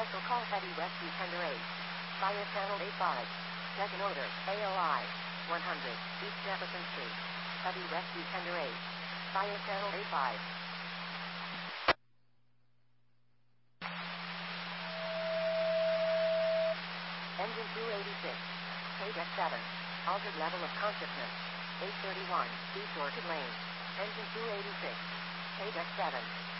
Also call Heavy Rescue Tender 8. Fire Channel 85. Second Order, AOI. 100, East Jefferson Street. Heavy Rescue Tender 8. Fire Channel 85. Engine 286. Page X7. Altered level of consciousness. 831, East Orchid Lane. Engine 286. Page X7.